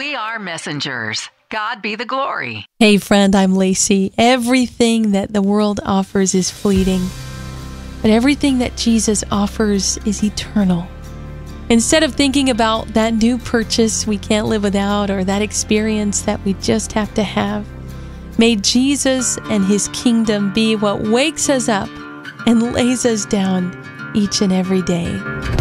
We are messengers. God be the glory. Hey friend, I'm Lacey. Everything that the world offers is fleeting, but everything that Jesus offers is eternal. Instead of thinking about that new purchase we can't live without or that experience that we just have to have, may Jesus and His kingdom be what wakes us up and lays us down each and every day.